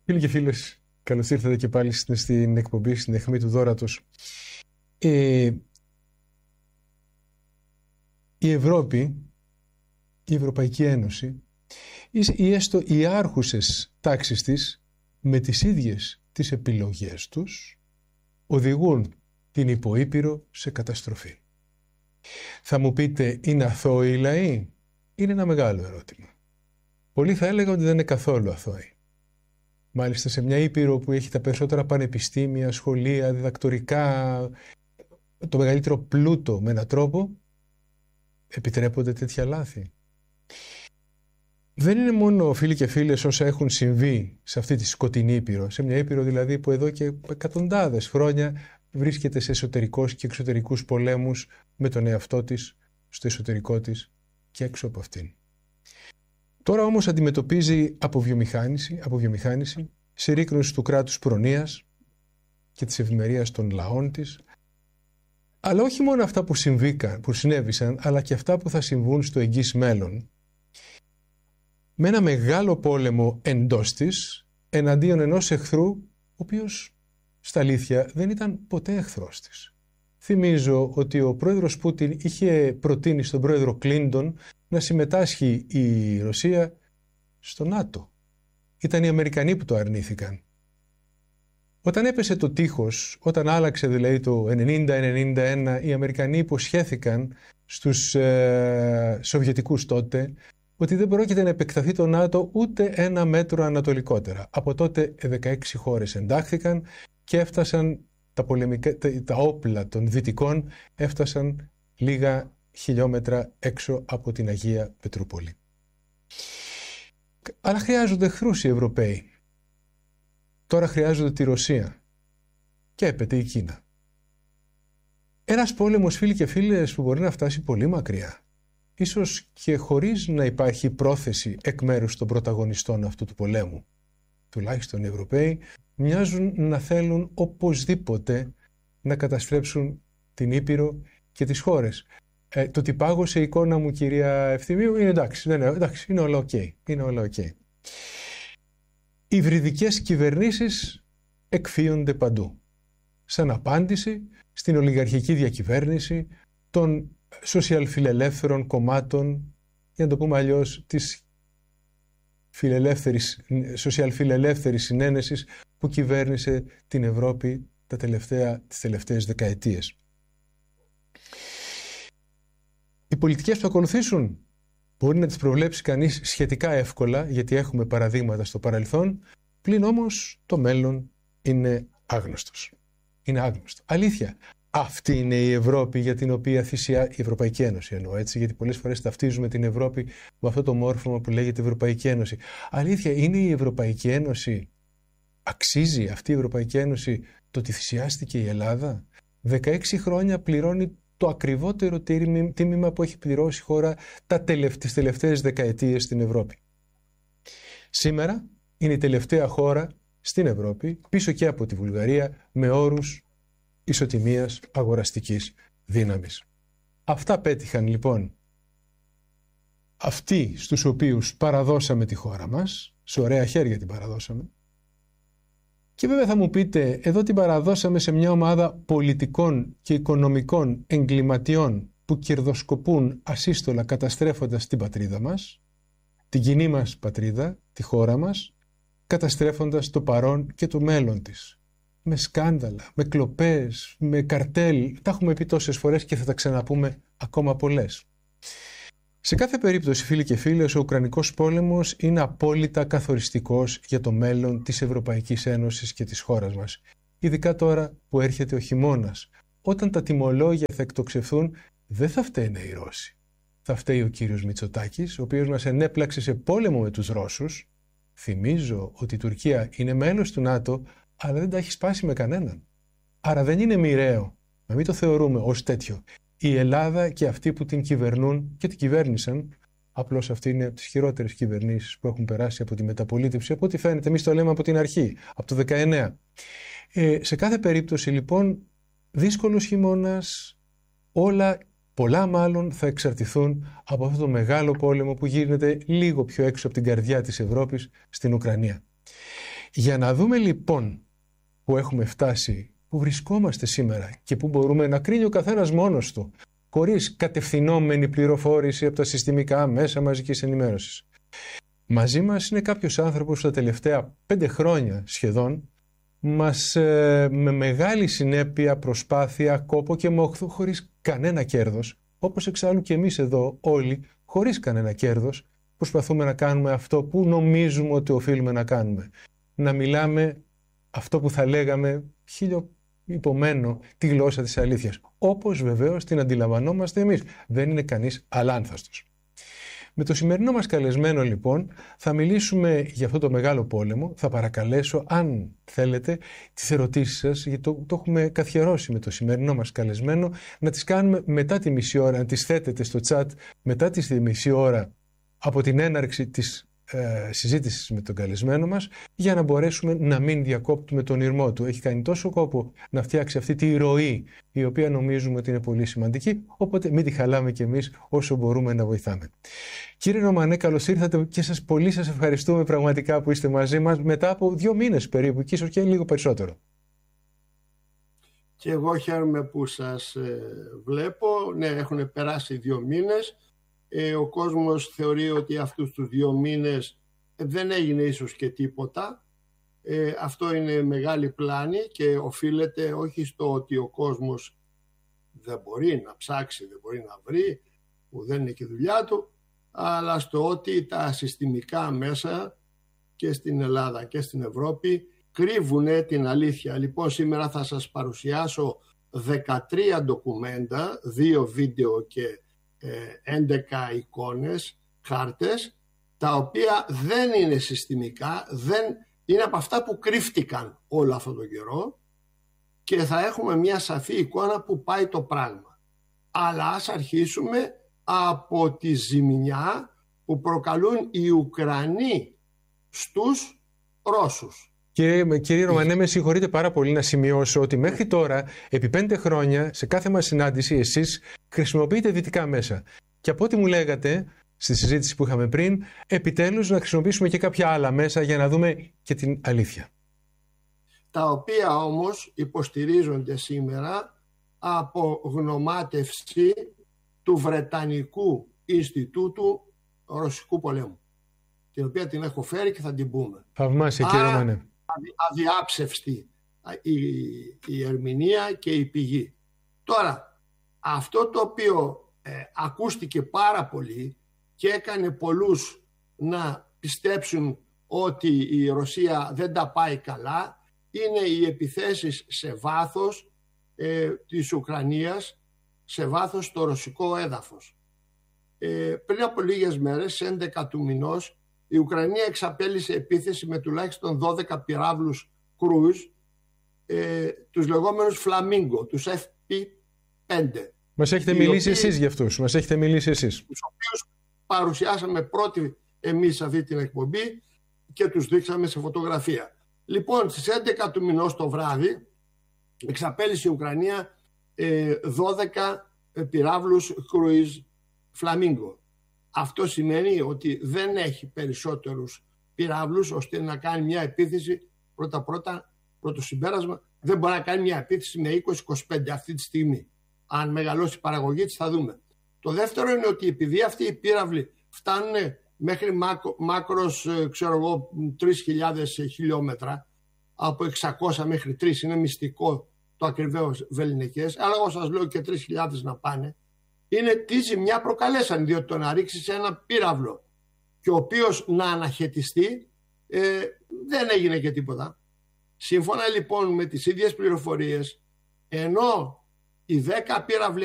Φίλοι και φίλες, καλώς ήρθατε και πάλι στην εκπομπή, στην αιχμή του Δώρατος. Η Ευρώπη, η Ευρωπαϊκή Ένωση, ή έστω οι άρχουσες τάξεις της, με τις ίδιες τις επιλογές τους, οδηγούν την υποήπειρο σε καταστροφή. Θα μου πείτε, είναι αθώοι οι λαοί? Είναι ένα μεγάλο ερώτημα. Πολλοί θα έλεγαν ότι δεν είναι καθόλου αθώοι. Μάλιστα σε μια ήπειρο που έχει τα περισσότερα πανεπιστήμια, σχολεία, διδακτορικά, το μεγαλύτερο πλούτο με έναν τρόπο, επιτρέπονται τέτοια λάθη? Δεν είναι μόνο, φίλοι και φίλες, όσα έχουν συμβεί σε αυτή τη σκοτεινή ήπειρο, σε μια ήπειρο δηλαδή που εδώ και εκατοντάδες χρόνια βρίσκεται σε εσωτερικούς και εξωτερικούς πολέμους με τον εαυτό της, στο εσωτερικό της και έξω από αυτήν. Τώρα όμως αντιμετωπίζει αποβιομηχάνηση, συρρίκνωση του κράτους προνοίας και της ευημερίας των λαών της, αλλά όχι μόνο αυτά που συνέβησαν, αλλά και αυτά που θα συμβούν στο εγγύς μέλλον, με ένα μεγάλο πόλεμο εντός της, εναντίον ενός εχθρού, ο οποίος στα αλήθεια δεν ήταν ποτέ εχθρός της. Θυμίζω ότι ο πρόεδρος Πούτιν είχε προτείνει στον πρόεδρο Κλίντον να συμμετάσχει η Ρωσία στο ΝΑΤΟ. Ήταν οι Αμερικανοί που το αρνήθηκαν. Όταν έπεσε το τείχος, όταν άλλαξε δηλαδή το 90-91, οι Αμερικανοί υποσχέθηκαν στους Σοβιετικούς τότε ότι δεν πρόκειται να επεκταθεί το ΝΑΤΟ ούτε ένα μέτρο ανατολικότερα. Από τότε 16 χώρες εντάχθηκαν και έφτασαν τα όπλα των Δυτικών έφτασαν λίγα χιλιόμετρα έξω από την Αγία Πετρούπολη. Αλλά χρειάζονται εχθρούς οι Ευρωπαίοι. Τώρα χρειάζονται τη Ρωσία και έπεται η Κίνα. Ένας πόλεμος, φίλοι και φίλες, που μπορεί να φτάσει πολύ μακριά. Ίσως και χωρίς να υπάρχει πρόθεση εκ μέρους των πρωταγωνιστών αυτού του πολέμου. Τουλάχιστον οι Ευρωπαίοι μοιάζουν να θέλουν οπωσδήποτε να καταστρέψουν την Ήπειρο και τις χώρες. Το ότι πάγωσε η εικόνα μου, κυρία Ευθυμίου, είναι εντάξει, είναι όλα οκ. Είναι όλα οκ. Οι υβριδικές κυβερνήσεις εκφύονται παντού. Σαν απάντηση στην ολιγαρχική διακυβέρνηση των σοσιαλφιλελεύθερων κομμάτων, για να το πούμε αλλιώς, της σοσιαλφιλελεύθερης συνένεσης που κυβέρνησε την Ευρώπη τις τελευταίες δεκαετίες. Οι πολιτικές που ακολουθήσουν μπορεί να τις προβλέψει κανείς σχετικά εύκολα, γιατί έχουμε παραδείγματα στο παρελθόν, πλην όμως το μέλλον είναι άγνωστος. Είναι άγνωστο. Αλήθεια. Αυτή είναι η Ευρώπη για την οποία θυσιά η Ευρωπαϊκή Ένωση, εννοώ έτσι, γιατί πολλές φορές ταυτίζουμε την Ευρώπη με αυτό το μόρφωμα που λέγεται Ευρωπαϊκή Ένωση. Αλήθεια, είναι η Ευρωπαϊκή Ένωση, αξίζει αυτή η Ευρωπαϊκή Ένωση το ότι θυσιάστηκε η Ελλάδα? 16 χρόνια πληρώνει το ακριβότερο τίμημα που έχει πληρώσει η χώρα τις τελευταίες δεκαετίες στην Ευρώπη. Σήμερα είναι η τελευταία χώρα στην Ευρώπη, πίσω και από τη Βουλγαρία, με όρους ισοτιμίας αγοραστικής δύναμης. Αυτά πέτυχαν λοιπόν αυτοί στους οποίους παραδώσαμε τη χώρα μας, σε ωραία χέρια την παραδώσαμε. Και βέβαια θα μου πείτε, εδώ την παραδώσαμε σε μια ομάδα πολιτικών και οικονομικών εγκληματιών που κερδοσκοπούν ασύστολα καταστρέφοντας την πατρίδα μας, την κοινή μας πατρίδα, τη χώρα μας, καταστρέφοντας το παρόν και το μέλλον της. Με σκάνδαλα, με κλοπές, με καρτέλ, τα έχουμε πει τόσες φορές και θα τα ξαναπούμε ακόμα πολλές. Σε κάθε περίπτωση, φίλοι και φίλες, ο Ουκρανικός πόλεμος είναι απόλυτα καθοριστικός για το μέλλον της Ευρωπαϊκής Ένωσης και της χώρας μας. Ειδικά τώρα που έρχεται ο χειμώνας. Όταν τα τιμολόγια θα εκτοξευθούν, δεν θα φταίνε οι Ρώσοι. Θα φταίει ο κύριος Μητσοτάκης, ο οποίος μας ενέπλαξε σε πόλεμο με τους Ρώσους. Θυμίζω ότι η Τουρκία είναι μέλος του ΝΑΤΟ, αλλά δεν τα έχει σπάσει με κανέναν. Άρα δεν είναι μοιραίο, να μην το θεωρούμε ως τέτοιο. Η Ελλάδα και αυτοί που την κυβερνούν και την κυβέρνησαν, απλώς αυτή είναι από τις χειρότερες κυβερνήσεις που έχουν περάσει από τη μεταπολίτευση, από ό,τι φαίνεται, εμείς το λέμε από την αρχή, από το 19. Σε κάθε περίπτωση λοιπόν, δύσκολος χειμώνας, πολλά μάλλον θα εξαρτηθούν από αυτό το μεγάλο πόλεμο που γίνεται λίγο πιο έξω από την καρδιά της Ευρώπης, στην Ουκρανία. Για να δούμε λοιπόν που έχουμε φτάσει, που βρισκόμαστε σήμερα και που μπορούμε να κρίνει ο καθένας μόνος του, χωρίς κατευθυνόμενη πληροφόρηση από τα συστημικά μέσα μαζικής ενημέρωσης. Μαζί μας είναι κάποιος άνθρωπος τα τελευταία 5 χρόνια σχεδόν, μας με μεγάλη συνέπεια, προσπάθεια, κόπο και μόχθο, χωρίς κανένα κέρδος, όπως εξάλλου και εμείς εδώ όλοι, χωρίς κανένα κέρδος, προσπαθούμε να κάνουμε αυτό που νομίζουμε ότι οφείλουμε να κάνουμε. Να μιλάμε αυτό που θα λέγαμε χιλιοϊπωμένο, τη γλώσσα της αλήθειας. Όπως βεβαίως την αντιλαμβανόμαστε εμείς. Δεν είναι κανείς αλάνθαστος. Με το σημερινό μας καλεσμένο λοιπόν θα μιλήσουμε για αυτό το μεγάλο πόλεμο. Θα παρακαλέσω, αν θέλετε, τις ερωτήσεις σας, γιατί το έχουμε καθιερώσει με το σημερινό μας καλεσμένο, να τις κάνουμε μετά τη μισή ώρα, να τις θέτετε στο chat μετά τη μισή ώρα από την έναρξη της συζήτησης με τον καλεσμένο μας, για να μπορέσουμε να μην διακόπτουμε τον ηρμό του. Έχει κάνει τόσο κόπο να φτιάξει αυτή τη ροή, η οποία νομίζουμε ότι είναι πολύ σημαντική, οπότε μην τη χαλάμε κι εμείς όσο μπορούμε να βοηθάμε. Κύριε Ρωμανέ, καλώς ήρθατε και πολύ σας ευχαριστούμε πραγματικά που είστε μαζί μας μετά από 2 μήνες περίπου και ίσως και λίγο περισσότερο. Και εγώ χαίρομαι που σας βλέπω. Ναι, έχουν περάσει 2 μήνες. Ο κόσμος θεωρεί ότι αυτούς τους 2 μήνες δεν έγινε ίσως και τίποτα. Αυτό είναι μεγάλη πλάνη και οφείλεται όχι στο ότι ο κόσμος δεν μπορεί να ψάξει, δεν μπορεί να βρει, που δεν είναι και δουλειά του, αλλά στο ότι τα συστημικά μέσα και στην Ελλάδα και στην Ευρώπη κρύβουν την αλήθεια. Λοιπόν, σήμερα θα σας παρουσιάσω 13 ντοκουμέντα, 2 βίντεο και 11 εικόνες, χάρτες, τα οποία δεν είναι συστημικά, δεν είναι από αυτά που κρύφτηκαν όλο αυτόν τον καιρό, και θα έχουμε μια σαφή εικόνα που πάει το πράγμα. Αλλά ας αρχίσουμε από τη ζημιά που προκαλούν οι Ουκρανοί στους Ρώσους. Κύριε Ρωμανέ, με συγχωρείτε πάρα πολύ να σημειώσω ότι μέχρι τώρα, επί 5 χρόνια, σε κάθε μας συνάντηση, εσείς χρησιμοποιείτε δυτικά μέσα. Και από ό,τι μου λέγατε στη συζήτηση που είχαμε πριν, επιτέλους να χρησιμοποιήσουμε και κάποια άλλα μέσα για να δούμε και την αλήθεια. Τα οποία όμως υποστηρίζονται σήμερα από γνωμάτευση του Βρετανικού Ινστιτούτου Ρωσικού Πολέμου, την οποία την έχω φέρει και θα την πούμε. Θαυμάσια, κύριε Ρωμανέ. Αδιάψευστη η ερμηνεία και η πηγή. Τώρα, αυτό το οποίο ακούστηκε πάρα πολύ και έκανε πολλούς να πιστέψουν ότι η Ρωσία δεν τα πάει καλά, είναι οι επιθέσεις σε βάθος της Ουκρανίας, σε βάθος στο ρωσικό έδαφος. Πριν από λίγες μέρες, σε 11 του μηνός, η Ουκρανία εξαπέλυσε επίθεση με τουλάχιστον 12 πυράβλους κρούζ, τους λεγόμενους Φλαμίγκο, τους FP5. Μας έχετε μιλήσει εσείς για αυτούς, τους οποίους παρουσιάσαμε πρώτοι εμείς σε αυτή την εκπομπή και τους δείξαμε σε φωτογραφία. Λοιπόν, στις 11 του μηνός το βράδυ εξαπέλυσε η Ουκρανία 12 πυράβλους κρούζ Φλαμίγκο. Αυτό σημαίνει ότι δεν έχει περισσότερους πυράβλους ώστε να κάνει μια επίθεση. Πρώτο συμπέρασμα, δεν μπορεί να κάνει μια επίθεση με 20-25 αυτή τη στιγμή. Αν μεγαλώσει η παραγωγή της θα δούμε. Το δεύτερο είναι ότι επειδή αυτοί οι πύραυλοι φτάνουν μέχρι μάκρος 3.000 χιλιόμετρα, από 600 μέχρι 3, είναι μυστικό το ακριβές βεληνικές, αλλά εγώ σας λέω και 3.000 να πάνε, είναι τι ζημιά προκαλέσαν, διότι το να ρίξεις ένα πύραυλο και ο οποίος να αναχαιτιστεί, δεν έγινε και τίποτα. Σύμφωνα λοιπόν με τις ίδιες πληροφορίες, ενώ οι 10 πύραυλοι